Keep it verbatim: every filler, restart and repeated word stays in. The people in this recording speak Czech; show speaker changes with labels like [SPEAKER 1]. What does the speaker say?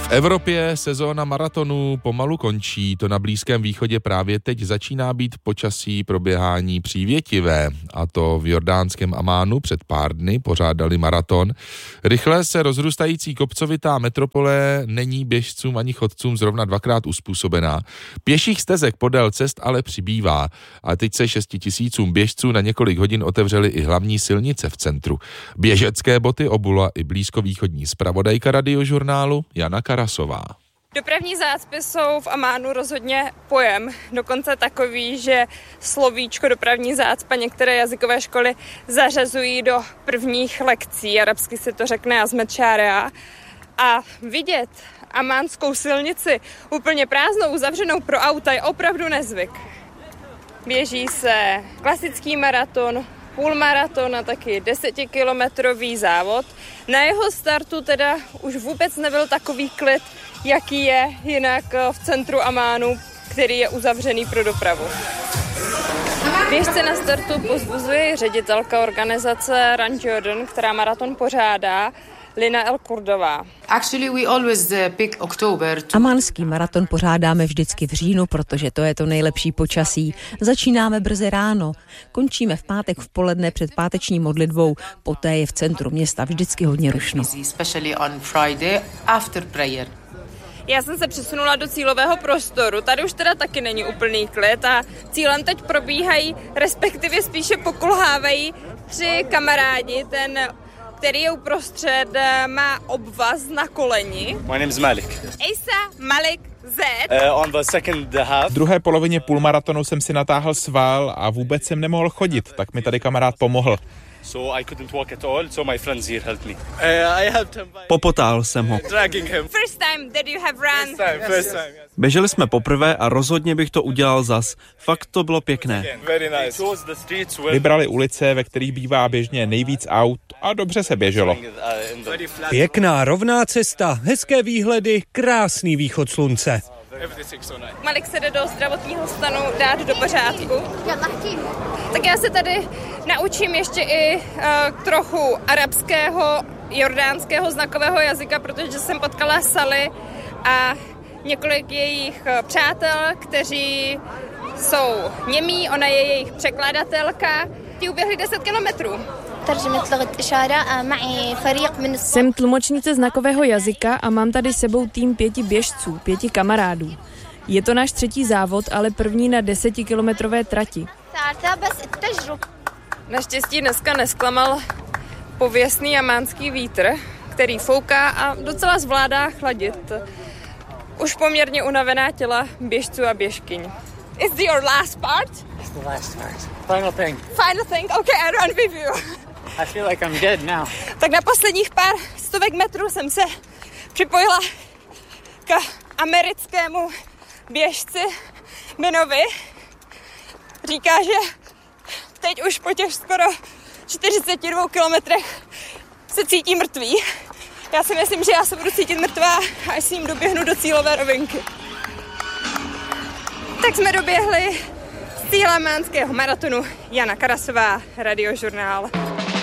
[SPEAKER 1] V Evropě sezóna maratonů pomalu končí, to na Blízkém východě právě teď začíná být počasí proběhání přívětivé, a to v jordánském Amánu před pár dny pořádali maraton. Rychle se rozrůstající kopcovitá metropole není běžcům ani chodcům zrovna dvakrát uspůsobená. Pěších stezek podél cest ale přibývá a teď se šesti tisícům běžců na několik hodin otevřely i hlavní silnice v centru. Běžecké boty obula i blízkovýchodní zpravodajka Radiožurnálu Jana Karasová.
[SPEAKER 2] Dopravní zácpy jsou v Amánu rozhodně pojem, dokonce takový, že slovíčko dopravní zácpa některé jazykové školy zařazují do prvních lekcí, arabsky se to řekne azmet šárea. A vidět amánskou silnici úplně prázdnou, zavřenou pro auta je opravdu nezvyk. Běží se klasický maraton, půlmaraton a taky desetikilometrový závod. Na jeho startu teda už vůbec nebyl takový klid, jaký je jinak v centru Amánu, který je uzavřený pro dopravu. Běžce na startu pozbuzuje ředitelka organizace Run Jordan, která maraton pořádá, Lina El Kurdová.
[SPEAKER 3] Amánský maraton pořádáme vždycky v říjnu, protože to je to nejlepší počasí. Začínáme brzy ráno, končíme v pátek v poledne před páteční modlitbou, poté je v centru města vždycky hodně rušno.
[SPEAKER 2] Já jsem se přesunula do cílového prostoru, tady už teda taky není úplný klid a cílem teď probíhají, respektive spíše pokulhávají tři kamarádi, ten který je uprostřed, má obvaz na koleni.
[SPEAKER 4] My name is Malik.
[SPEAKER 2] Asa Malik Z.
[SPEAKER 4] Uh, on the second half.
[SPEAKER 5] V druhé polovině půlmaratonu jsem si natáhl sval a vůbec jsem nemohl chodit, tak mi tady kamarád pomohl.
[SPEAKER 4] So I couldn't walk at all, so my friends here helped me. Uh, I helped him by
[SPEAKER 6] Popotáhl jsem ho.
[SPEAKER 4] dragging him.
[SPEAKER 2] First time that you have run.
[SPEAKER 4] First time, first time. Yes.
[SPEAKER 6] Běželi jsme poprvé a rozhodně bych to udělal zas. Fakt to bylo pěkné.
[SPEAKER 4] Very nice.
[SPEAKER 5] Vybrali ulice, ve kterých bývá běžně nejvíc aut a dobře se běželo.
[SPEAKER 7] Pěkná rovná cesta, hezké výhledy, krásný východ slunce.
[SPEAKER 2] Malik se jde do zdravotního stanu dát do pořádku. Tak já se tady naučím ještě i uh, trochu arabského, jordánského znakového jazyka, protože jsem potkala Sally a několik jejich přátel, kteří jsou němí, ona je jejich překladatelka. Ti uběhli deset kilometrů.
[SPEAKER 8] Jsem tlumočnice znakového jazyka a mám tady sebou tým pěti běžců, pěti kamarádů. Je to náš třetí závod, ale první na desetikilometrové trati.
[SPEAKER 2] Naštěstí dneska nesklamal pověstný amánský vítr, který fouká a docela zvládá chladit už poměrně unavená těla běžců a běžkyň. Is this your last part?
[SPEAKER 9] It's the last part. Final thing.
[SPEAKER 2] Final thing? Okay, I run with you.
[SPEAKER 9] I feel like I'm dead now.
[SPEAKER 2] Tak na posledních pár stovek metrů jsem se připojila k americkému běžci Benovi. Říká, že teď už po těch skoro čtyřiceti dvou kilometrech se cítí mrtvý. Já si myslím, že já se budu cítit mrtvá, až s ním doběhnu do cílové rovinky. Tak jsme doběhli z cíle amánského maratonu. Jana Karasová, Radiožurnál.